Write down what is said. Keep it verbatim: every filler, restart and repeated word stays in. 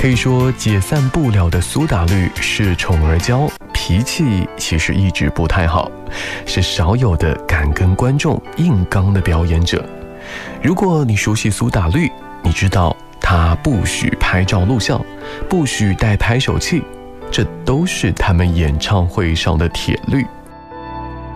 可以说解散不了的苏打绿是宠儿娇，脾气其实一直不太好，是少有的敢跟观众硬刚的表演者。如果你熟悉苏打绿，你知道他不许拍照录像，不许带拍手器，这都是他们演唱会上的铁律。